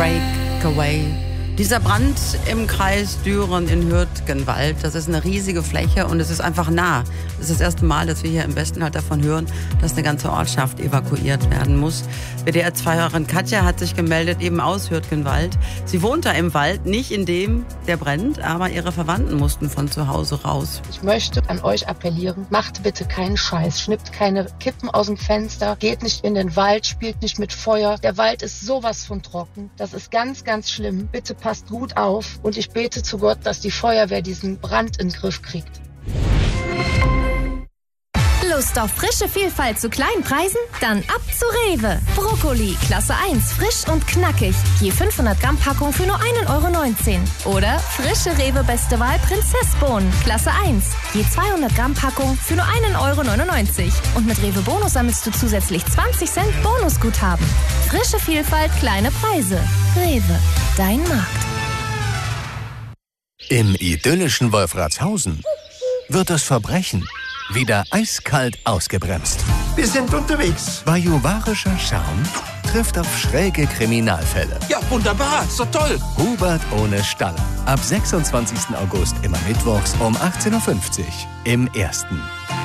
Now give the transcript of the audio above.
Breakaway. Dieser Brand im Kreis Düren in Hürtgenwald, das ist eine riesige Fläche und es ist einfach nah. Das ist das erste Mal, dass wir hier im Westen halt davon hören, dass eine ganze Ortschaft evakuiert werden muss. WDR-2-Hörerin Katja hat sich gemeldet, eben aus Hürtgenwald. Sie wohnt da im Wald, nicht in dem, der brennt, aber ihre Verwandten mussten von zu Hause raus. Ich möchte an euch appellieren, macht bitte keinen Scheiß, schnippt keine Kippen aus dem Fenster, geht nicht in den Wald, spielt nicht mit Feuer. Der Wald ist sowas von trocken, das ist ganz, ganz schlimm. Bitte passt gut auf und ich bete zu Gott, dass die Feuerwehr diesen Brand in den Griff kriegt. Lust auf frische Vielfalt zu kleinen Preisen? Dann ab zu Rewe. Brokkoli, Klasse 1, frisch und knackig. Je 500 Gramm Packung für nur 1,19 €. Oder frische Rewe Beste Wahl Prinzessbohnen, Klasse 1. Je 200 Gramm Packung für nur 1,99 €. Und mit Rewe Bonus sammelst du zusätzlich 20 Cent Bonusguthaben. Frische Vielfalt, kleine Preise. Rewe, dein Markt. Im idyllischen Wolfratshausen wird das Verbrechen wieder eiskalt ausgebremst. Wir sind unterwegs. Bajuwarischer Charme trifft auf schräge Kriminalfälle. Ja, wunderbar. So toll. Hubert ohne Staller. Ab 26. August immer mittwochs um 18:50 Uhr im Ersten.